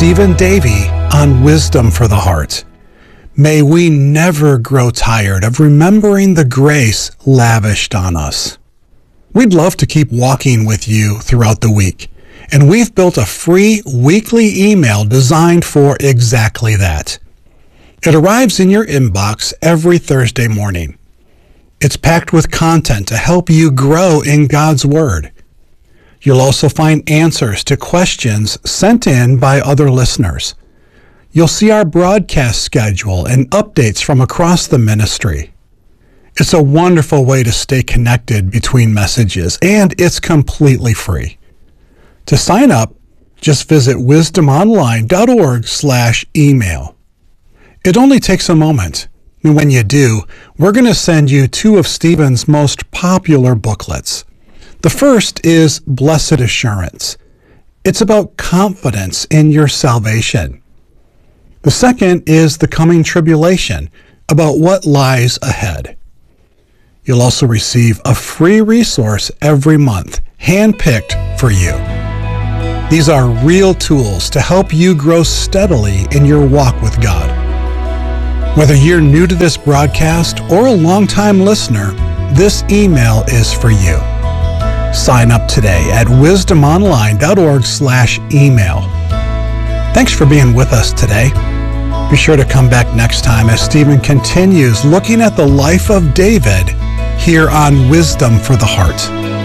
Stephen Davey on Wisdom for the Heart. May we never grow tired of remembering the grace lavished on us. We'd love to keep walking with you throughout the week, and we've built a free weekly email designed for exactly that. It arrives in your inbox every Thursday morning. It's packed with content to help you grow in God's Word. You'll also find answers to questions sent in by other listeners. You'll see our broadcast schedule and updates from across the ministry. It's a wonderful way to stay connected between messages, and it's completely free. To sign up, just visit wisdomonline.org/email. It only takes a moment, and when you do, we're going to send you 2 of Stephen's most popular booklets. The first is Blessed Assurance. It's about confidence in your salvation. The second is The Coming Tribulation, about what lies ahead. You'll also receive a free resource every month, handpicked for you. These are real tools to help you grow steadily in your walk with God. Whether you're new to this broadcast or a longtime listener, this email is for you. Sign up today at wisdomonline.org/email. Thanks for being with us today. Be sure to come back next time as Stephen continues looking at the life of David here on Wisdom for the Heart.